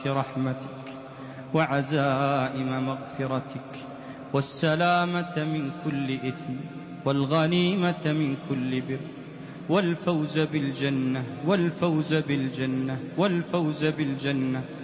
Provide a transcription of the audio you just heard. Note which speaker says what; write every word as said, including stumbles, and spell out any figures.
Speaker 1: رحمتك وعزائم مغفرتك، والسلامة من كل إثم، والغنيمة من كل بر، والفوز بالجنة والفوز بالجنة والفوز بالجنة